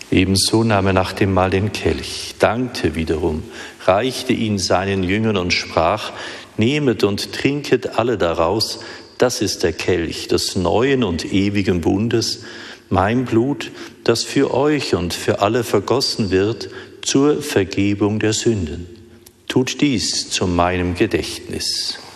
Ebenso nahm er nach dem Mahl den Kelch, dankte wiederum, reichte ihn seinen Jüngern und sprach: Nehmet und trinket alle daraus, das ist der Kelch des neuen und ewigen Bundes, mein Blut, das für euch und für alle vergossen wird zur Vergebung der Sünden. Tut dies zu meinem Gedächtnis.